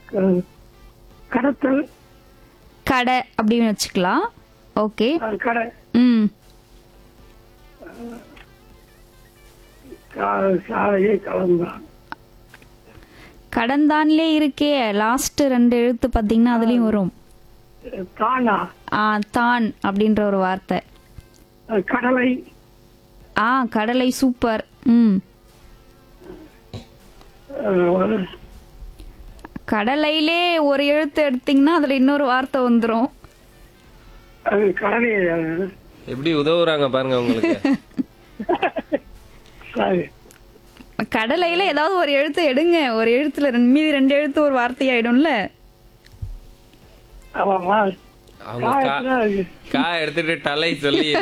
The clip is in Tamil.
க- கடத்தல். கடை அப்படின்னு வச்சுக்கலாம். ஓகே. கடை. ம். சாலையை கலந்தான். கடந்தான்லே இருக்கே, லாஸ்ட் 2 எழுத்து பாத்தீங்கன்னா அதுலயும் வரும். தானா. தான் அப்படின்ற ஒரு வார்த்தை. கடலை. கடலை, சூப்பர். ம். கடலையிலே ஒரு எழுத்து எடுத்தீங்கன்னா அதுல இன்னொரு வார்த்தை வந்துரும். கடலை. எப்படி உதவுறாங்க பாருங்க உங்களுக்கு. கடலையில ஏதாவது ஒரு எழுத்து எடுங்க, ஒரு எழுத்துல மீதி 2 எழுத்து ஒரு வார்த்தை ஆயிடும்ல. ஆமாமா. அவங்க கா எடுத்துட்டு டலை சொல்லி